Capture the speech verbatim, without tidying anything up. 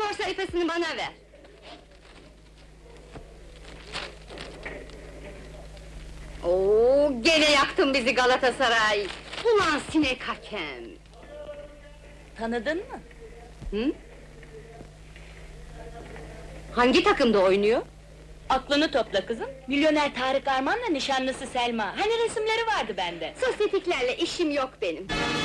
Spor sayfasını bana ver. Oo, gene yaktın bizi Galatasaray! Ulan sinek hakem! Tanıdın mı? Hı? Hangi takımda oynuyor? Aklını topla kızım. Milyoner Tarık Arman'la nişanlısı Selma. Hani resimleri vardı bende. Sosyetiklerle işim yok benim.